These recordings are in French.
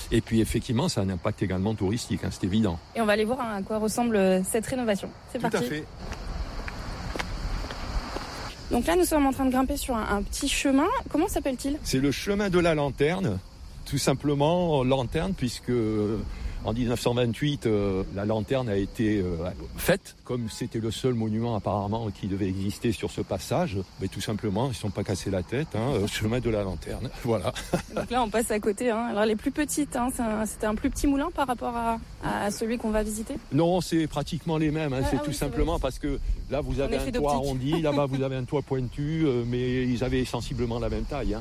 Et puis effectivement, ça a un impact également touristique, c'est évident. Et on va aller voir à quoi ressemble cette rénovation. C'est parti. Tout à fait. Donc là, nous sommes en train de grimper sur un petit chemin. Comment s'appelle-t-il ? C'est le chemin de la lanterne, tout simplement lanterne, puisque en 1928, la lanterne a été faite, comme c'était le seul monument apparemment qui devait exister sur ce passage. Mais tout simplement, ils ne se sont pas cassés la tête, chemin de la lanterne, voilà. Donc là, on passe à côté. Alors les plus petites, c'était un plus petit moulin par rapport à celui qu'on va visiter ? Non, c'est pratiquement les mêmes. C'est tout simplement parce que là, vous avez un toit arrondi, là-bas, vous avez un toit pointu, mais ils avaient sensiblement la même taille.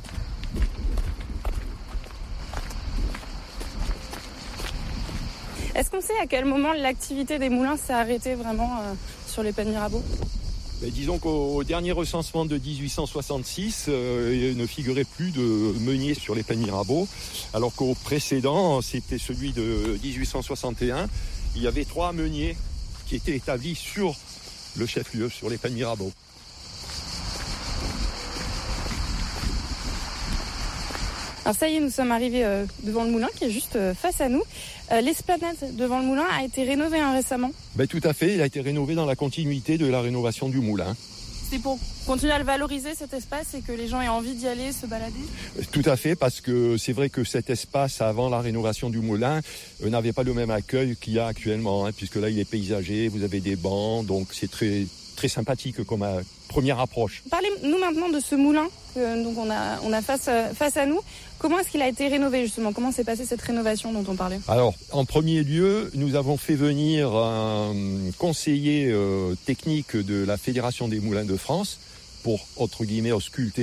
Est-ce qu'on sait à quel moment l'activité des moulins s'est arrêtée vraiment sur les Pennes Mirabeau ? Disons qu'au dernier recensement de 1866, il ne figurait plus de meuniers sur les Pennes Mirabeau, alors qu'au précédent, c'était celui de 1861, il y avait 3 meuniers qui étaient établis sur le chef-lieu, sur les Pennes Mirabeau. Alors ça y est, nous sommes arrivés devant le moulin qui est juste face à nous. L'esplanade devant le moulin a été rénovée récemment ? Tout à fait, il a été rénové dans la continuité de la rénovation du moulin. C'est pour continuer à le valoriser cet espace et que les gens aient envie d'y aller, se balader ? Tout à fait, parce que c'est vrai que cet espace avant la rénovation du moulin n'avait pas le même accueil qu'il y a actuellement, puisque là il est paysagé, vous avez des bancs, donc c'est très, très sympathique comme première approche. Parlez-nous maintenant de ce moulin que donc on a face à nous. Comment est-ce qu'il a été rénové justement ? Comment s'est passée cette rénovation dont on parlait ? Alors, en premier lieu, nous avons fait venir un conseiller technique de la Fédération des moulins de France pour, entre guillemets, ausculter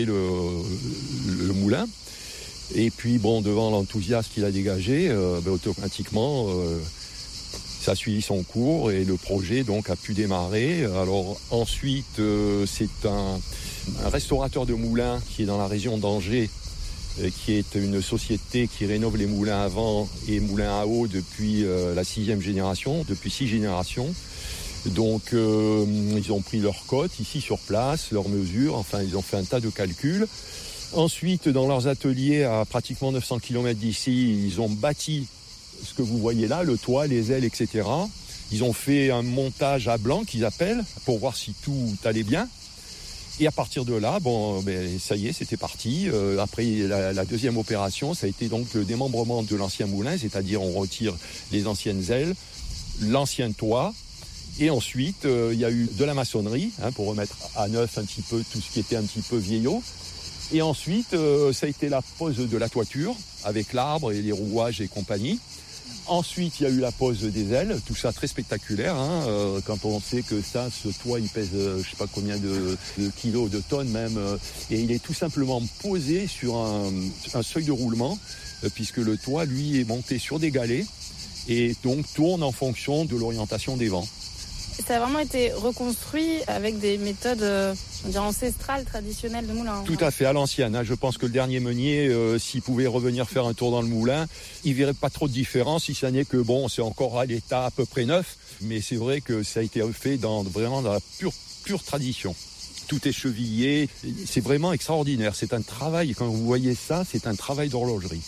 le moulin. Et puis, devant l'enthousiasme qu'il a dégagé, automatiquement, ça a suivi son cours et le projet donc a pu démarrer. Alors ensuite, c'est un restaurateur de moulins qui est dans la région d'Angers, qui est une société qui rénove les moulins à vent et moulins à eau depuis la 6e génération, depuis 6 générations. Donc ils ont pris leurs cotes ici sur place, leurs mesures, enfin ils ont fait un tas de calculs. Ensuite, dans leurs ateliers à pratiquement 900 km d'ici, ils ont bâti ce que vous voyez là, le toit, les ailes, etc. Ils ont fait un montage à blanc qu'ils appellent pour voir si tout allait bien. Et à partir de là, ça y est, c'était parti. Après, la deuxième opération, ça a été donc le démembrement de l'ancien moulin, c'est-à-dire on retire les anciennes ailes, l'ancien toit, et ensuite il y a eu de la maçonnerie pour remettre à neuf un petit peu tout ce qui était un petit peu vieillot. Et ensuite, ça a été la pose de la toiture avec l'arbre et les rouages et compagnie. Ensuite, il y a eu la pose des ailes, tout ça très spectaculaire, quand on sait que ce toit, il pèse je sais pas combien de kilos, de tonnes même, et il est tout simplement posé sur un seuil de roulement, puisque le toit, lui, est monté sur des galets, et donc tourne en fonction de l'orientation des vents. Ça a vraiment été reconstruit avec des méthodes ancestrales, traditionnelles de moulin. Tout à fait, à l'ancienne. Je pense que le dernier meunier, s'il pouvait revenir faire un tour dans le moulin, il verrait pas trop de différence, si ça n'est que c'est encore à l'état à peu près neuf. Mais c'est vrai que ça a été fait vraiment dans la pure tradition. Tout est chevillé, c'est vraiment extraordinaire. C'est un travail, quand vous voyez ça, c'est un travail d'horlogerie.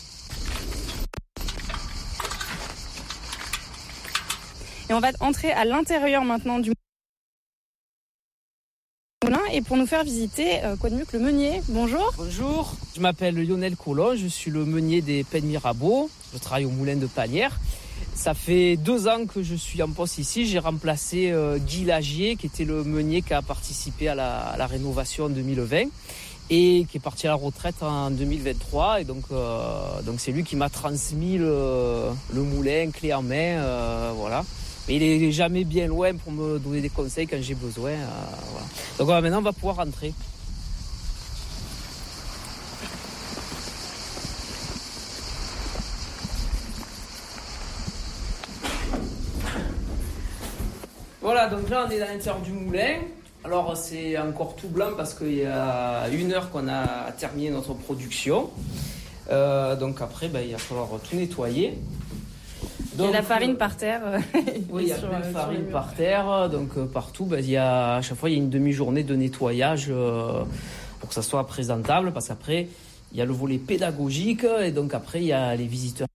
Et on va entrer à l'intérieur maintenant du moulin. Et pour nous faire visiter, quoi de mieux que le meunier. Bonjour. Bonjour, je m'appelle Lionel Collon, je suis le meunier des Pennes Mirabeau. Je travaille au moulin de Panières. Ça fait 2 ans que je suis en poste ici. J'ai remplacé Guy Lagier, qui était le meunier qui a participé à la rénovation en 2020 et qui est parti à la retraite en 2023. Et donc c'est lui qui m'a transmis le moulin clé en main. Voilà. Mais il est jamais bien loin pour me donner des conseils quand j'ai besoin. Voilà. Donc maintenant, on va pouvoir rentrer. Voilà, donc là, on est dans l'intérieur du moulin. Alors, c'est encore tout blanc parce qu'il y a 1 heure qu'on a terminé notre production. Donc après, il va falloir tout nettoyer. Donc, il y a la farine par terre. Oui, il y a plein de farine par terre. Donc partout, à chaque fois, il y a une demi-journée de nettoyage pour que ça soit présentable. Parce qu'après, il y a le volet pédagogique. Et donc après, il y a les visiteurs